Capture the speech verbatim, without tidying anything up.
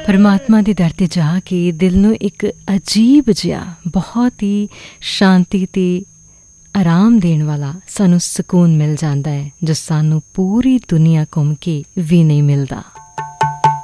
ਪਰਮਾਤਮਾ ਦੀ ਦਰ 'ਤੇ ਜਾ ਕੇ ਦਿਲ ਨੂੰ ਇੱਕ ਅਜੀਬ ਜਿਹਾ ਬਹੁਤ ਹੀ ਸ਼ਾਂਤੀ ਅਤੇ ਆਰਾਮ ਦੇਣ ਵਾਲਾ ਸਾਨੂੰ ਸਕੂਨ ਮਿਲ ਜਾਂਦਾ ਹੈ, ਜੋ ਸਾਨੂੰ ਪੂਰੀ ਦੁਨੀਆ ਘੁੰਮ ਕੇ ਵੀ ਨਹੀਂ ਮਿਲਦਾ।